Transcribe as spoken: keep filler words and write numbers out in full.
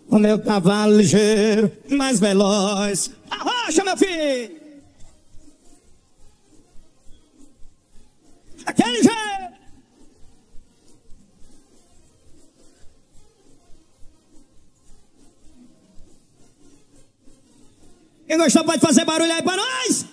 O meu cavalo ligeiro, mais veloz. Arrocha, meu filho! Aquele jeito! Quem gostou pode fazer barulho aí pra nós!